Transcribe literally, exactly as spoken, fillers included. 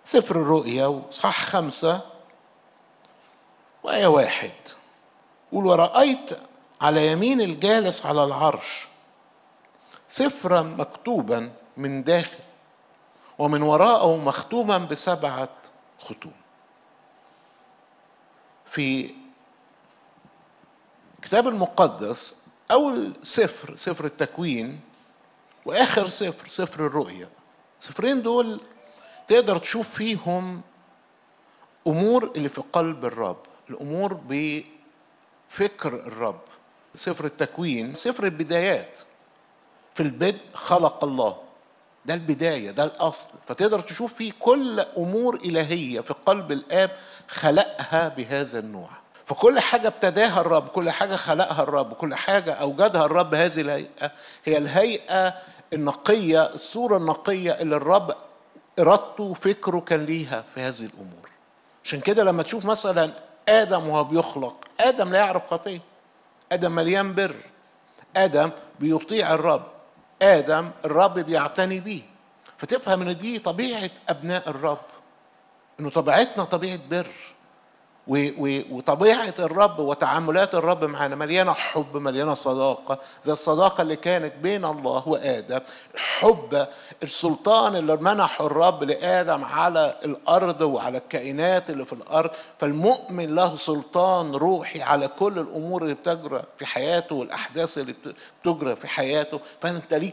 سفر الرؤيا وصح خمسة وآية واحد، قول: ورأيت على يمين الجالس على العرش سفرا مكتوبا من داخل ومن وراءه مختوما بسبعة ختوم. في الكتاب المقدس أول سفر سفر التكوين، وآخر سفر سفر الرؤيا. سفرين دول تقدر تشوف فيهم أمور اللي في قلب الرب، الأمور بفكر الرب. سفر التكوين سفر البدايات، في البدء خلق الله، ده البداية، ده الأصل، فتقدر تشوف فيه كل أمور إلهية في قلب الآب خلقها بهذا النوع. فكل حاجة ابتداها الرب، كل حاجة خلقها الرب، كل حاجة أوجدها الرب. هذه الهيئة هي الهيئة النقية، الصورة النقية اللي الرب إرادته فكره كان ليها في هذه الأمور. عشان كده لما تشوف مثلا آدم وهو بيخلق، آدم لا يعرف خطية، آدم مليان بر، آدم بيطيع الرب، آدم الرب بيعتني بيه. فتفهم ان دي طبيعة أبناء الرب، انه طبيعتنا طبيعة بر، وطبيعة الرب وتعاملات الرب معنا مليانة حب، مليانة صداقة، زي الصداقة اللي كانت بين الله وآدم، حب السلطان اللي منحه الرب لآدم على الأرض وعلى الكائنات اللي في الأرض. فالمؤمن له سلطان روحي على كل الأمور اللي بتجرى في حياته والأحداث اللي بتجرى في حياته. فأنت ليك